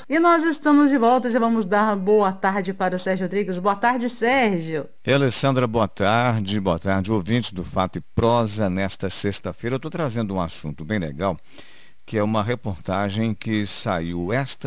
E nós estamos de volta, já vamos dar boa tarde para o Sérgio Rodrigues. Boa tarde, Sérgio. Alessandra, boa tarde, ouvinte do Fato e Prosa. Nesta sexta-feira eu estou trazendo um assunto bem legal, que é uma reportagem que saiu esta